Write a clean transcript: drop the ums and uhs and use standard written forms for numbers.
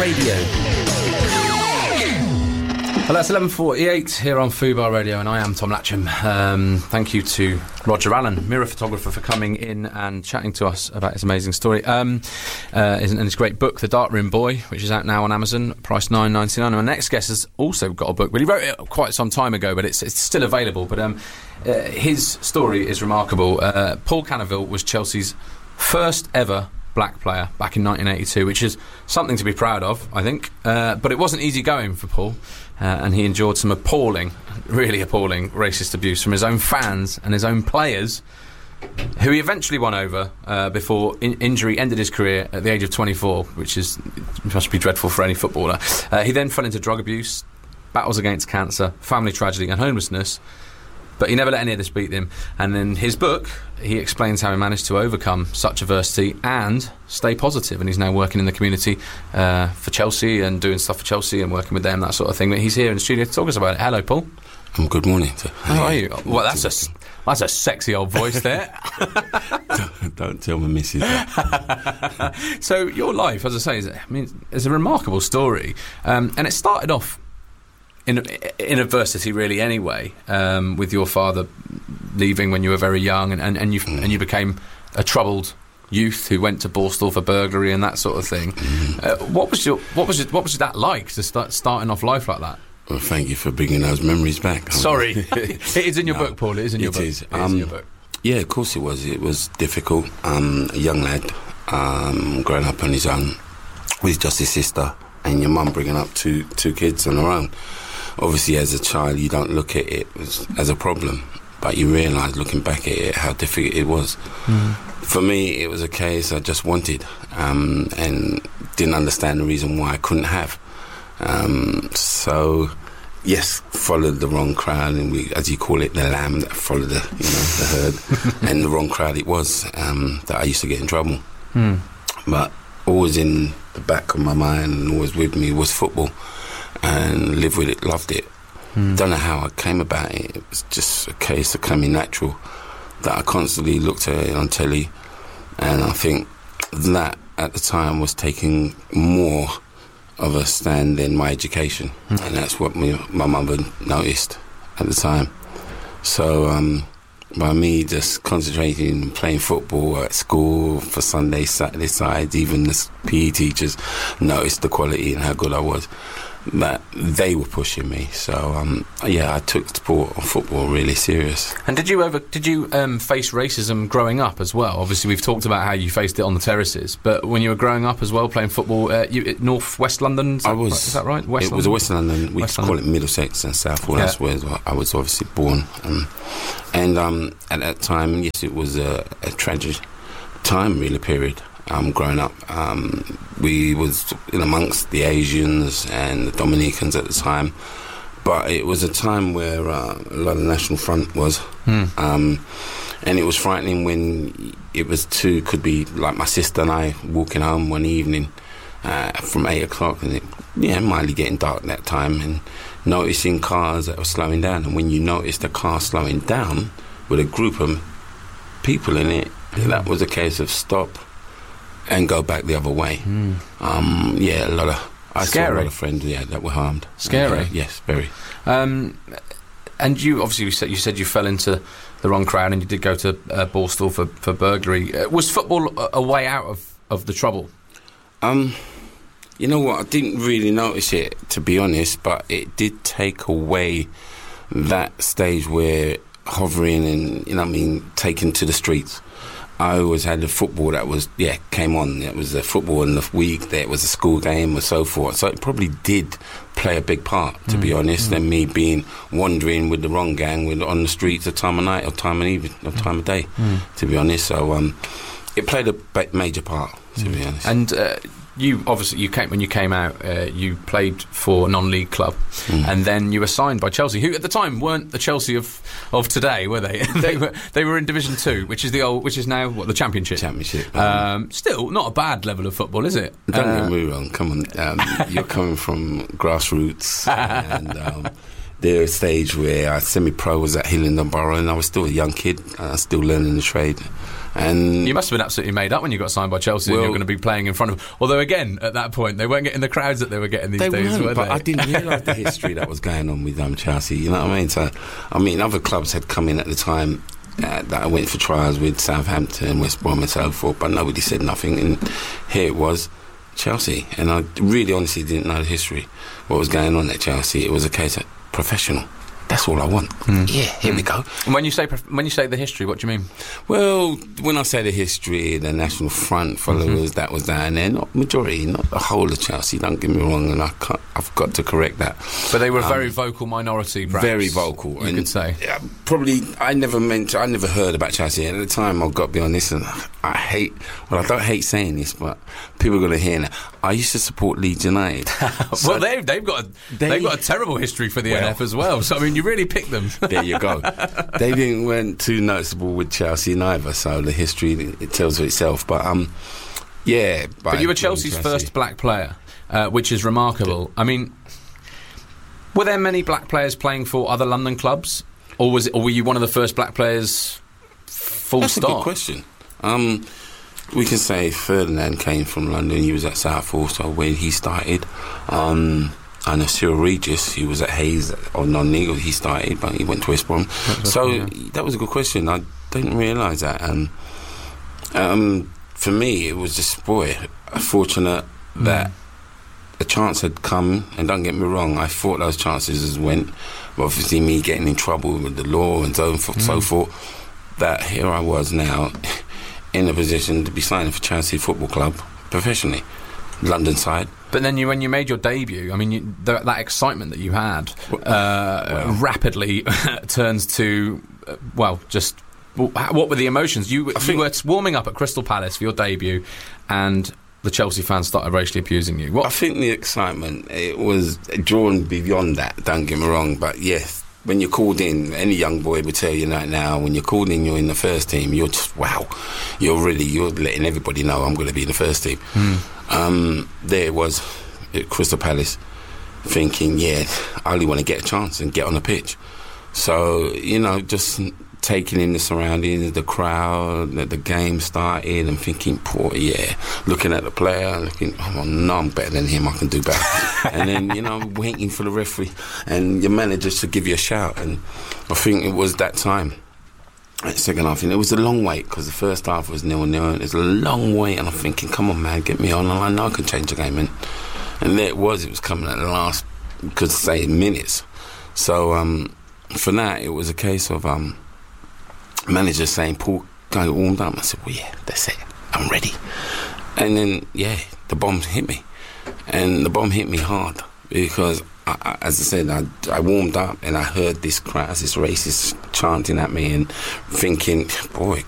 Radio. Well, that's 11:48 here on Fubar Radio, and I am Tom Latcham. Thank you to Roger Allen, Mirror photographer, for coming in and chatting to us about his amazing story. And his great book, The Darkroom Boy, which is out now on Amazon, priced $9.99. And my next guest has also got a book, but he wrote it quite some time ago, but it's still available. But his story is remarkable. Paul Canoville was Chelsea's first ever black player back in 1982, which is something to be proud of, I think. But it wasn't easy going for Paul, and he endured some really appalling racist abuse from his own fans and his own players, who he eventually won over before injury ended his career at the age of 24, which must be dreadful for any footballer. He then fell into drug abuse, battles against cancer, family tragedy and homelessness. But he never let any of this beat him. And in his book, he explains how he managed to overcome such adversity and stay positive. And he's now working in the community for Chelsea and doing stuff for Chelsea and working with them, that sort of thing. But he's here in the studio to talk us about it. Hello, Paul. Good morning. How are you? Well, that's a sexy old voice there. Don't tell my missus that. So your life, as I say, is a remarkable story. And it started off in adversity, really, anyway, with your father leaving when you were very young, and you became a troubled youth who went to Borstal for burglary and that sort of thing. What was that like, to starting off life like that? Well, thank you for bringing those memories back. Sorry, it is in your book, Paul. It is in your book. It is in your book. Yeah, of course it was. It was difficult. A young lad growing up on his own with just his sister, and your mum bringing up two kids on her own. Obviously, as a child, you don't look at it as a problem, but you realise, looking back at it, how difficult it was. For me, it was a case I just wanted, and didn't understand the reason why I couldn't have. So, yes, followed the wrong crowd, and we, as you call it, the lamb that followed the herd, and the wrong crowd it was, that I used to get in trouble. But always in the back of my mind and always with me was football. And lived with it, loved it. Don't know how I came about it. It was just a case of coming natural, that I constantly looked at it on telly, and I think that at the time was taking more of a stand than my education, and that's what my mother noticed at the time. So by me just concentrating on playing football at school for Sunday, Saturday sides, even the PE teachers noticed the quality and how good I was. That they were pushing me, so I took sport and football really serious. And did you face racism growing up as well? Obviously, we've talked about how you faced it on the terraces, but when you were growing up as well, playing football, North West London. Is that right? It was West London. We call it Middlesex and Southall. That's where I was obviously born. And at that time, yes, it was a tragic time, really, period. Growing up, we was in amongst the Asians and the Dominicans at the time, but it was a time where a lot of National Front was, and it was frightening when could be like my sister and I walking home one evening from 8 o'clock, and it mildly getting dark that time, and noticing cars that were slowing down. And when you notice the car slowing down with a group of people in it, that was a case of stop and go back the other way. I saw a lot of friends that were harmed. Scary. Yes, very. And you obviously you said you fell into the wrong crowd, and you did go to Borstal for burglary. Was football a way out of the trouble? You know what, I didn't really notice it, to be honest, but it did take away that stage where hovering and taken to the streets. I always had the football that was, came on. It was the football in the week, there was a school game and so forth. So it probably did play a big part, to be honest, than me being wandering with the wrong gang on the streets at time of night or time of evening or time of day, to be honest. So it played a major part, to be honest. And when you came out, you played for a non-league club, and then you were signed by Chelsea, who at the time weren't the Chelsea of today, were they? they were in Division 2, which is now the Championship. Still not a bad level of football, is it? Don't get me wrong. Come on, you're coming from grassroots, and the stage where semi-pro was at Hillingdon Borough, and I was still a young kid, still learning the trade. And you must have been absolutely made up when you got signed by Chelsea and you were going to be playing in front of... Although, again, at that point, they weren't getting the crowds that they were getting these days, were they? But I didn't realise the history that was going on with Chelsea, you know what I mean? So, I mean, other clubs had come in at the time that I went for trials with, Southampton, West Brom and so forth, but nobody said nothing, and here it was, Chelsea. And I really honestly didn't know the history, what was going on at Chelsea. It was a case of professional. That's all I want. Yeah, here we go. And when you say the history, what do you mean? Well, when I say the history, the National Front followers, that was down there. Not majority, not the whole of Chelsea. Don't get me wrong, and I've got to correct that. But they were a very vocal minority, perhaps. Very vocal, you could say. Probably, I never heard about Chelsea at the time. I've got to be honest, and I don't hate saying this, but people are going to hear that. I used to support Leeds United. Well, they've got a terrible history for the NF as well. So I mean, you really picked them. There you go. They weren't too noticeable with Chelsea neither. So the history, it tells for itself. But yeah. But you were Chelsea's first black player, which is remarkable. I mean, were there many black players playing for other London clubs, or were you one of the first black players? Full That's stop. That's a good question. We can say Ferdinand came from London. He was at Southall, so when he started. I know Cyril Regis, he was at Hayes or Non-Legal. He started, but he went to West Brom. That was a good question. I didn't realise that. For me, it was just fortunate that a chance had come. And don't get me wrong, I thought those chances went. But obviously, me getting in trouble with the law and so forth, that here I was now in a position to be signing for Chelsea Football Club professionally, London side. But then when you made your debut, I mean, that excitement that you had rapidly turns to, just... What were the emotions? You were warming up at Crystal Palace for your debut, and the Chelsea fans started racially abusing you. I think the excitement, it was drawn beyond that, don't get me wrong, but yes, when you're called in, any young boy would tell you that now, when you're called in, you're in the first team, you're just, you're letting everybody know I'm going to be in the first team. There it was at Crystal Palace, thinking, I only want to get a chance and get on the pitch. So, just taking in the surroundings, the crowd, the game started, and thinking, looking at the player, looking, I'm better than him, I can do better. And then, waiting for the referee and your manager to give you a shout. And I think it was that time, at second half, and it was a long wait, because the first half was 0-0, and it was a long wait, and I'm thinking, come on, man, get me on, and I know I can change the game. And there it was coming at the last, could say, minutes. So, for that, it was a case of manager saying, Paul, go warmed up. I said, that's it, I'm ready. And then the bomb hit me, and the bomb hit me hard, because as I said, I warmed up and I heard this crowd, this racist chanting at me, and thinking,